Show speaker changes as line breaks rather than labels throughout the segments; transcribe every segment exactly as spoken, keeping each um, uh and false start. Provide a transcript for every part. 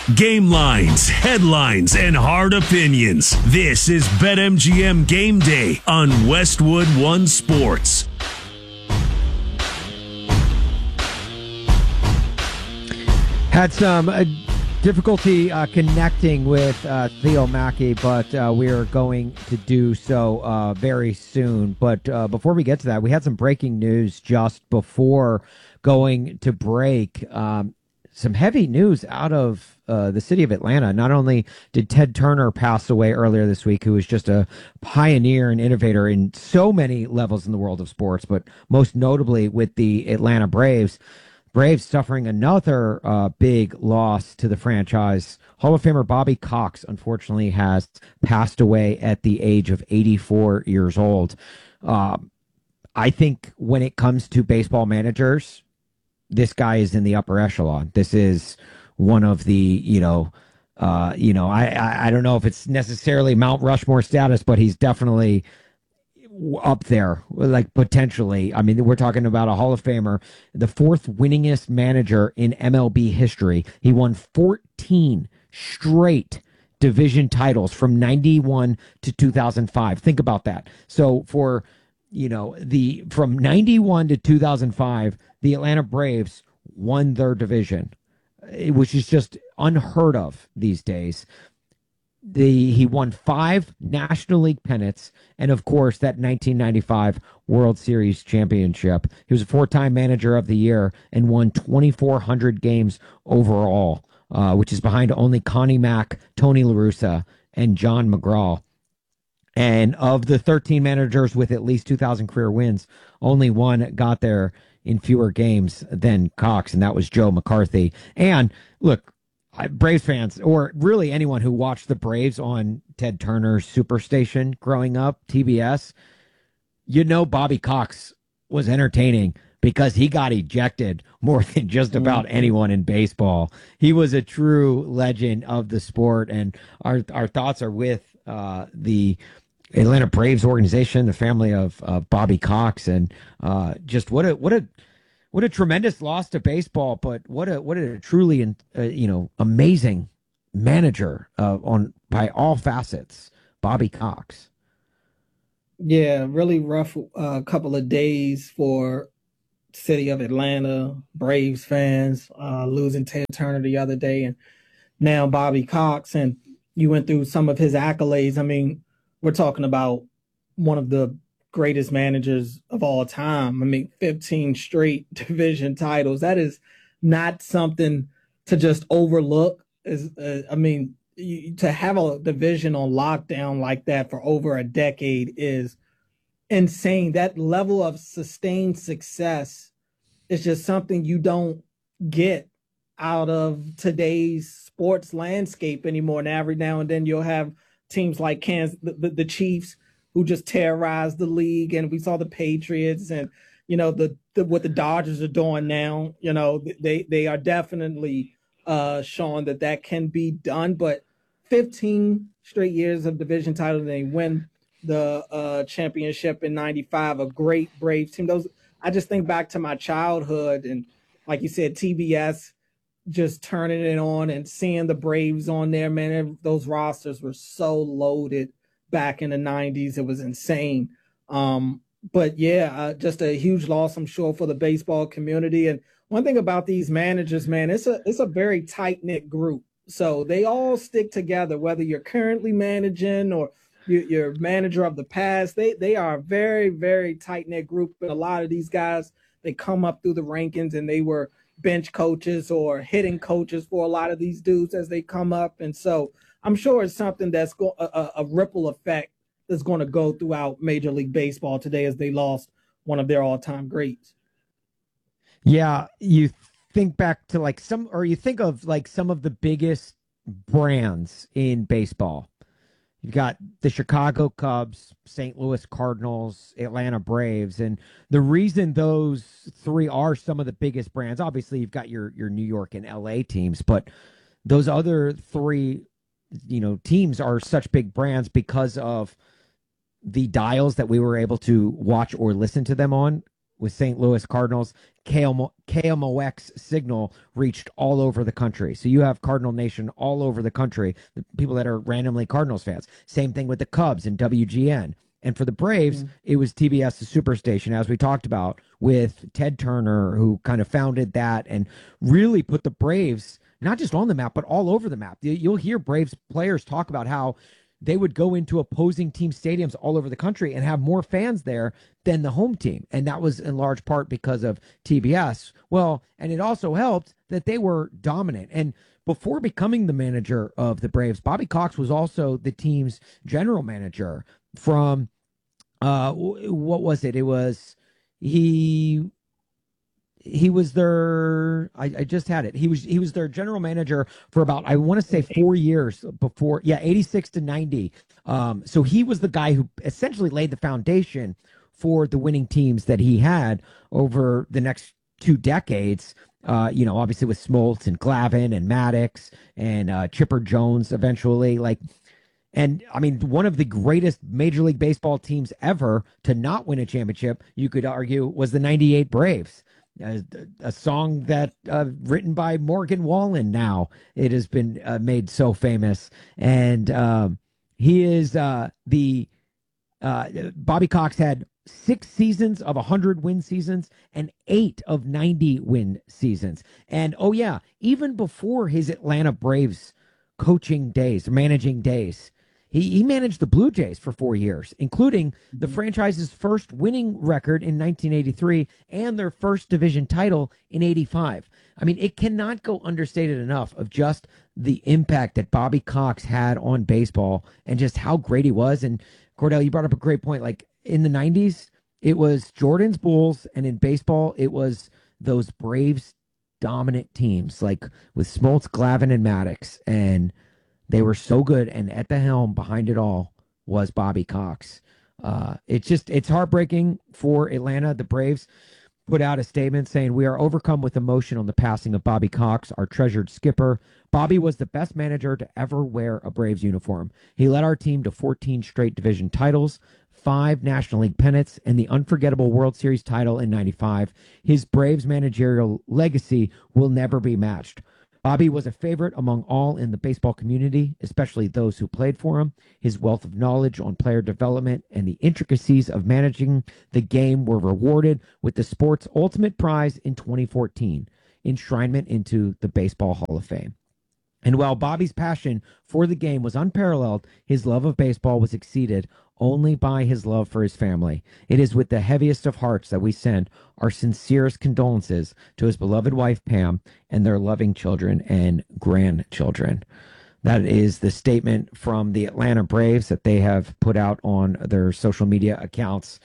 Game lines, headlines, and hard opinions. This is BetMGM Game Day on Westwood One Sports.
Had some uh, difficulty uh, connecting with uh, Theo Mackey, but uh, we are going to do so uh, very soon. But uh, before we get to that, we had some breaking news just before going to break. Um, some heavy news out of uh, the city of Atlanta. Not only did Ted Turner pass away earlier this week, who was just a pioneer and innovator in so many levels in the world of sports, but most notably with the Atlanta Braves. Braves suffering another uh, big loss to the franchise. Hall of Famer Bobby Cox, unfortunately, has passed away at the age of eighty-four years old. Uh, I think when it comes to baseball managers, this guy is in the upper echelon. This is one of the, you know, uh, you know, I, I I don't know if it's necessarily Mount Rushmore status, but he's definitely up there, like potentially. I mean, we're talking about a Hall of Famer, the fourth winningest manager in M L B history. He won fourteen straight division titles from ninety-one to two thousand five. Think about that. So for, you know, the from ninety-one to two thousand five, the Atlanta Braves won their division, which is just unheard of these days. The he won five National League pennants, and of course that nineteen ninety-five World Series championship. He was a four-time Manager of the Year and won twenty-four hundred games overall, uh, which is behind only Connie Mack, Tony La Russa, and John McGraw. And of the thirteen managers with at least two thousand career wins, only one got there in fewer games than Cox, and that was Joe McCarthy. And look, Braves fans, or really anyone who watched the Braves on Ted Turner's Superstation growing up, T B S, you know Bobby Cox was entertaining because he got ejected more than just about anyone in baseball. He was a true legend of the sport, and our our thoughts are with uh, the Atlanta Braves organization, the family of uh, Bobby Cox, and uh, just what a what a What a tremendous loss to baseball, but what a what a truly uh, you know amazing manager uh, on by all facets, Bobby Cox.
Yeah, really rough uh, couple of days for city of Atlanta Braves fans, uh, losing Ted Turner the other day, and now Bobby Cox. And you went through some of his accolades. I mean, we're talking about one of the greatest managers of all time. I mean, fifteen straight division titles. That is not something to just overlook. Is uh, I mean, you, to have a division on lockdown like that for over a decade is insane. That level of sustained success is just something you don't get out of today's sports landscape anymore. And every now and then you'll have teams like Kansas, the, the, the Chiefs, who just terrorized the league, and we saw the Patriots, and you know the, the what the Dodgers are doing now. You know they they are definitely uh, showing that that can be done. But fifteen straight years of division title, and they win the uh, championship in ninety-five. A great Braves team. Those I just think back to my childhood, and like you said, T B S just turning it on and seeing the Braves on there. Man, those rosters were so loaded back in the nineties. It was insane. Um, but yeah, uh, just a huge loss, I'm sure, for the baseball community. And one thing about these managers, man, it's a it's a very tight-knit group. So they all stick together, whether you're currently managing or you, you're manager of the past. They they are a very, very tight-knit group. But a lot of these guys, they come up through the rankings, and they were bench coaches or hitting coaches for a lot of these dudes as they come up. And so I'm sure it's something that's go- a, a ripple effect that's going to go throughout Major League Baseball today as they lost one of their all-time greats.
Yeah, you think back to like some, or you think of like some of the biggest brands in baseball. You've got the Chicago Cubs, Saint Louis Cardinals, Atlanta Braves, and the reason those three are some of the biggest brands, obviously you've got your your New York and L A teams, but those other three, you know, teams are such big brands because of the dials that we were able to watch or listen to them on. With Saint Louis Cardinals, K M O X signal reached all over the country. So you have Cardinal Nation all over the country, the people that are randomly Cardinals fans. Same thing with the Cubs and W G N. And for the Braves, mm-hmm. it was T B S, the Superstation, as we talked about, with Ted Turner, who kind of founded that and really put the Braves not just on the map, but all over the map. You'll hear Braves players talk about how they would go into opposing team stadiums all over the country and have more fans there than the home team. And that was in large part because of T B S. Well, and it also helped that they were dominant. And before becoming the manager of the Braves, Bobby Cox was also the team's general manager from, uh, what was it? It was, he... He was their, I, I just had it. He was, he was their general manager for about, I want to say four years before. Yeah. eighty-six to ninety. Um, so he was the guy who essentially laid the foundation for the winning teams that he had over the next two decades. Uh, you know, obviously with Smoltz and Glavine and Maddox and, uh, Chipper Jones eventually, like, and I mean, one of the greatest Major League Baseball teams ever to not win a championship, you could argue, was the ninety-eight Braves. A, a song that uh, written by Morgan Wallen. Now it has been uh, made so famous, and um, he is uh, the uh, Bobby Cox had six seasons of one hundred win seasons and eight of ninety win seasons. And oh yeah, even before his Atlanta Braves coaching days, managing days, He, he managed the Blue Jays for four years, including the franchise's first winning record in nineteen eighty-three and their first division title in eighty-five. I mean, it cannot go understated enough of just the impact that Bobby Cox had on baseball and just how great he was. And Cordell, you brought up a great point. Like in the nineties, it was Jordan's Bulls, and in baseball, it was those Braves dominant teams, like with Smoltz, Glavine, and Maddox. And they were so good, and at the helm behind it all was Bobby Cox. Uh, it's just, it's heartbreaking for Atlanta. The Braves put out a statement saying, "We are overcome with emotion on the passing of Bobby Cox, our treasured skipper. Bobby was the best manager to ever wear a Braves uniform. He led our team to fourteen straight division titles, five National League pennants, and the unforgettable World Series title in ninety-five. His Braves managerial legacy will never be matched. Bobby was a favorite among all in the baseball community, especially those who played for him. His wealth of knowledge on player development and the intricacies of managing the game were rewarded with the sport's ultimate prize in twenty fourteen, enshrinement into the Baseball Hall of Fame." And while Bobby's passion for the game was unparalleled, his love of baseball was exceeded only by his love for his family. It is with the heaviest of hearts that we send our sincerest condolences to his beloved wife, Pam, and their loving children and grandchildren. That is the statement from the Atlanta Braves that they have put out on their social media accounts.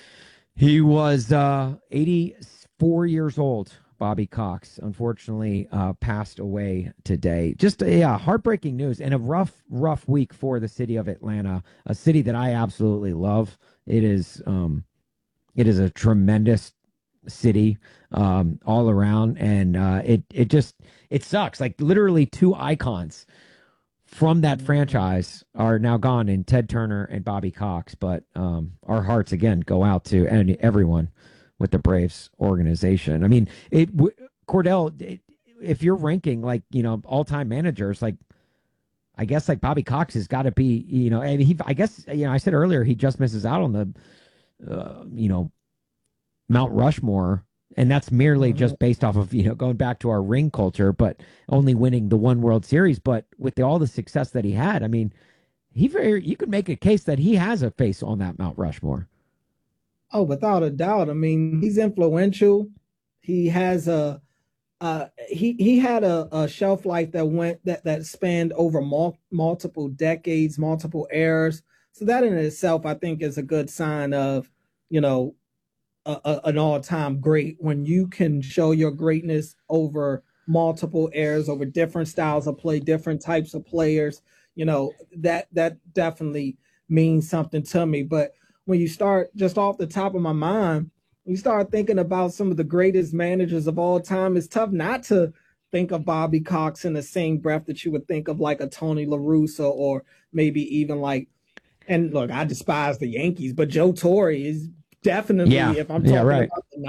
He was uh, eighty-four years old. Bobby Cox, unfortunately, uh, passed away today. Just, yeah, heartbreaking news and a rough, rough week for the city of Atlanta, a city that I absolutely love. It is, um, it is a tremendous city um, all around, and uh, it, it just, it sucks. Like literally two icons from that franchise are now gone in Ted Turner and Bobby Cox, but um, our hearts, again, go out to any, everyone with the Braves organization. I mean, it w- Cordell, it, if you're ranking like, you know, all-time managers, like, I guess like Bobby Cox has got to be, you know, and he, I guess, you know, I said earlier, he just misses out on the, uh, you know, Mount Rushmore. And that's merely just based off of, you know, going back to our ring culture, but only winning the one World Series. But with the, all the success that he had, I mean, he very, you could make a case that he has a face on that Mount Rushmore.
Oh, without a doubt. I mean, he's influential. He has a uh, he he had a, a shelf life that went that that spanned over mul- multiple decades, multiple eras. So that in itself, I think, is a good sign of, you know, a, a, an all-time great when you can show your greatness over multiple eras, over different styles of play, different types of players. You know, that that definitely means something to me. But when you start just off the top of my mind, you start thinking about some of the greatest managers of all time, it's tough not to think of Bobby Cox in the same breath that you would think of like a Tony La Russa, or maybe even like, and look, I despise the Yankees, but Joe Torre is definitely,
yeah.
if I'm
yeah,
talking
right.
about the nineties,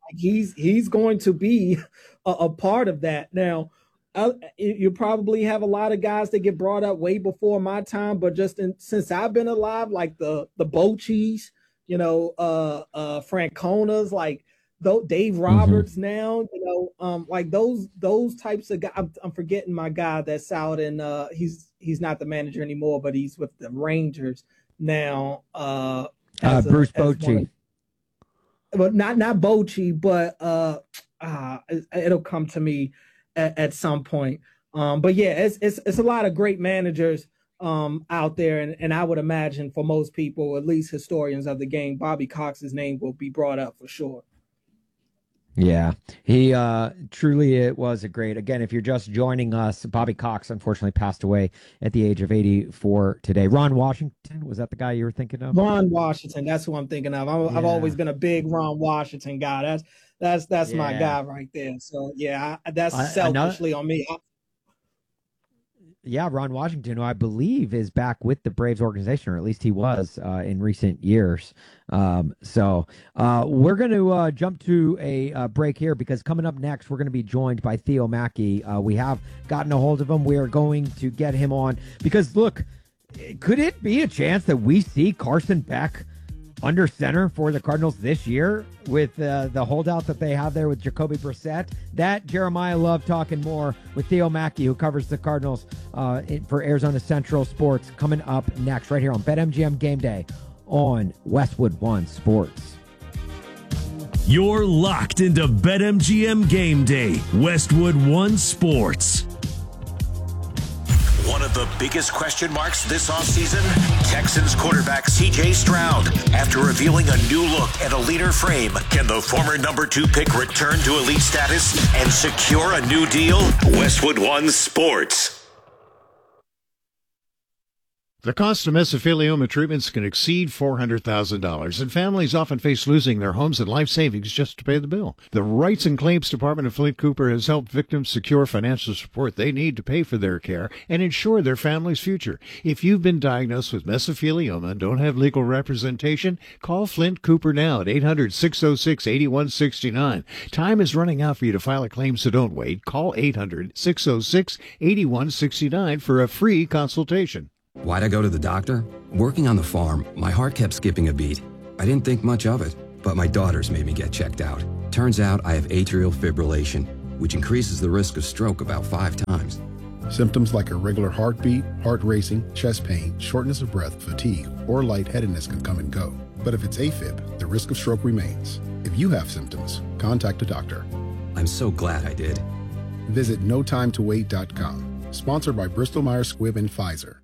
Like he's he's going to be a, a part of that. Now, I, you probably have a lot of guys that get brought up way before my time, but just in, since I've been alive, like the the Bochy's, you know, uh, uh, Franconas, like though Dave Roberts mm-hmm. now, you know, um, like those those types of guys. I'm, I'm forgetting my guy that's out in. Uh, he's he's not the manager anymore, but he's with the Rangers now. Uh,
uh Bruce Bochy.
But not not Bochy, but uh, uh, it'll come to me at, at some point. Um, but yeah, it's it's it's a lot of great managers um, out there, and, and I would imagine for most people, at least historians of the game, Bobby Cox's name will be brought up for sure.
Yeah, he uh, truly it was a great. Again, if you're just joining us, Bobby Cox unfortunately passed away at the age of eighty-four today. Ron Washington, was that the guy you were thinking of?
Ron Washington, that's who I'm thinking of. I'm, yeah. I've always been a big Ron Washington guy. That's that's that's yeah. my guy right there. So yeah, I, that's uh, selfishly another... on me. I,
Yeah, Ron Washington, who I believe is back with the Braves organization, or at least he was uh, in recent years. Um, so uh, we're going to uh, jump to a uh, break here because coming up next, we're going to be joined by Theo Mackey. Uh, we have gotten a hold of him. We are going to get him on because, look, could it be a chance that we see Carson Beck under center for the Cardinals this year with uh, the holdout that they have there with Jacoby Brissett? That Jeremiah Love talking more with Theo Mackey, who covers the Cardinals uh, for Arizona Central Sports, coming up next right here on BetMGM Game Day on Westwood One Sports.
You're locked into BetMGM Game Day, Westwood One Sports.
One of the biggest question marks this offseason, Texans quarterback C J Stroud. After revealing a new look and a leaner frame, can the former number two pick return to elite status and secure a new deal? Westwood One Sports.
The cost of mesothelioma treatments can exceed four hundred thousand dollars, and families often face losing their homes and life savings just to pay the bill. The Rights and Claims Department of Flint Cooper has helped victims secure financial support they need to pay for their care and ensure their family's future. If you've been diagnosed with mesothelioma and don't have legal representation, call Flint Cooper now at eight hundred, six oh six, eight one six nine. Time is running out for you to file a claim, so don't wait. Call eight hundred, six oh six, eight one six nine for a free consultation.
Why'd I go to the doctor? Working on the farm, my heart kept skipping a beat. I didn't think much of it, but my daughters made me get checked out. Turns out I have atrial fibrillation, which increases the risk of stroke about five times.
Symptoms like irregular heartbeat, heart racing, chest pain, shortness of breath, fatigue, or lightheadedness can come and go. But if it's AFib, the risk of stroke remains. If you have symptoms, contact a doctor.
I'm so glad I did.
Visit no time to wait dot com. Sponsored by Bristol Myers Squibb and Pfizer.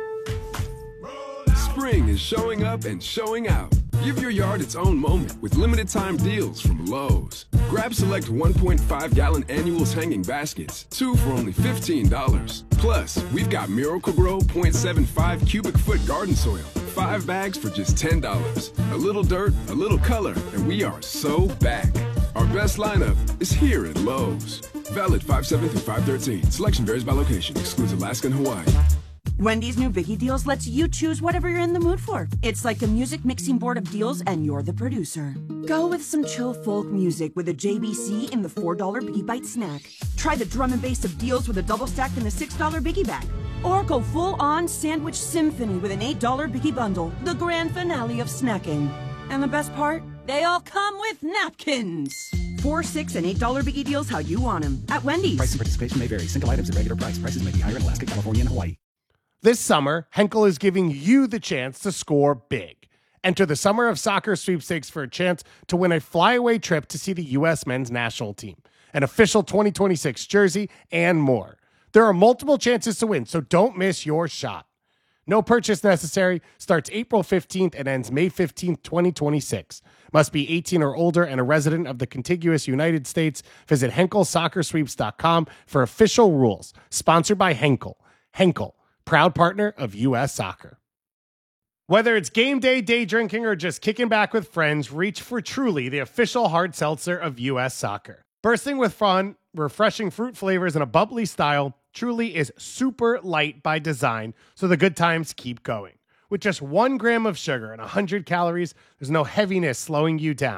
Spring is showing up and showing out. Give your yard its own moment with limited time deals from Lowe's. Grab select one point five gallon annuals hanging baskets, two for only fifteen dollars. Plus, we've got Miracle-Gro point seven five cubic foot garden soil, five bags for just ten dollars. A little dirt, a little color, and we are so back. Our best lineup is here at Lowe's. Valid five seven through five thirteen. Selection varies by location. Excludes Alaska and Hawaii.
Wendy's new Biggie Deals lets you choose whatever you're in the mood for. It's like a music mixing board of deals, and you're the producer. Go with some chill folk music with a J B C in the four dollar Biggie Bite snack. Try the drum and bass of deals with a double stack in the six dollar Biggie Bag. Or go full-on sandwich symphony with an eight dollar Biggie Bundle, the grand finale of snacking. And the best part? They all come with napkins. Four, six, and eight dollar Biggie Deals how you want them at Wendy's.
Price and participation may vary. Single items at regular price. Prices may be higher in Alaska, California, and Hawaii.
This summer, Henkel is giving you the chance to score big. Enter the Summer of Soccer sweepstakes for a chance to win a flyaway trip to see the U S men's national team, an official twenty twenty-six jersey, and more. There are multiple chances to win, so don't miss your shot. No purchase necessary, starts April fifteenth and ends May fifteenth, twenty twenty-six. Must be eighteen or older and a resident of the contiguous United States. Visit Henkel Soccer Sweeps dot com for official rules. Sponsored by Henkel. Henkel, proud partner of U S Soccer. Whether it's game day, day drinking, or just kicking back with friends, reach for Truly, the official hard seltzer of U S Soccer. Bursting with fun, refreshing fruit flavors, and a bubbly style, Truly is super light by design, so the good times keep going. With just one gram of sugar and one hundred calories, there's no heaviness slowing you down.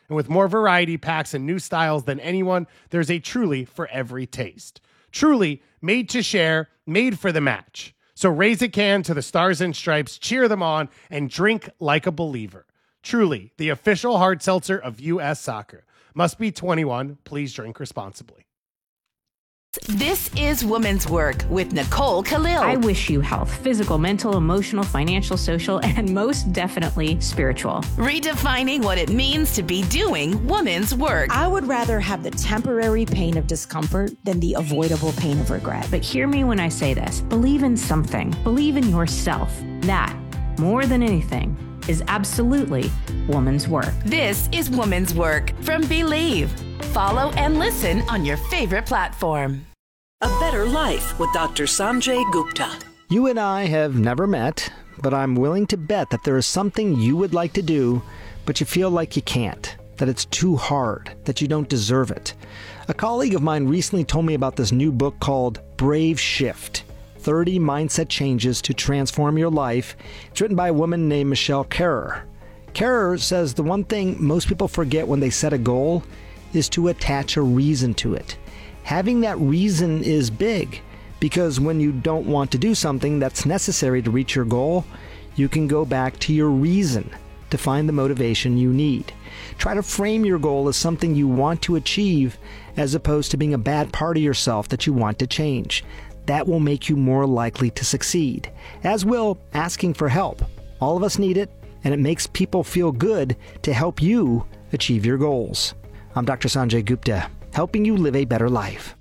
And with more variety packs and new styles than anyone, there's a Truly for every taste. Truly, made to share, made for the match. So raise a can to the Stars and Stripes, cheer them on, and drink like a believer. Truly, the official hard seltzer of U S Soccer. Must be twenty-one. Please drink responsibly.
This is Women's Work with Nicole Khalil.
I wish you health, physical, mental, emotional, financial, social, and most definitely spiritual.
Redefining what it means to be doing women's work.
I would rather have the temporary pain of discomfort than the avoidable pain of regret.
But hear me when I say this. Believe in something. Believe in yourself. That, more than anything, is absolutely woman's work.
This is Woman's Work from Believe. Follow and listen on your favorite platform.
A Better Life with Doctor Sanjay Gupta.
You and I have never met, but I'm willing to bet that there is something you would like to do, but you feel like you can't, that it's too hard, that you don't deserve it. A colleague of mine recently told me about this new book called Brave Shift, thirty Mindset Changes to Transform Your Life. It's written by a woman named Michelle Kerrer. Kerrer says the one thing most people forget when they set a goal is to attach a reason to it. Having that reason is big, because when you don't want to do something that's necessary to reach your goal, you can go back to your reason to find the motivation you need. Try to frame your goal as something you want to achieve, as opposed to being a bad part of yourself that you want to change. That will make you more likely to succeed, as will asking for help. All of us need it, and it makes people feel good to help you achieve your goals. I'm Doctor Sanjay Gupta, helping you live a better life.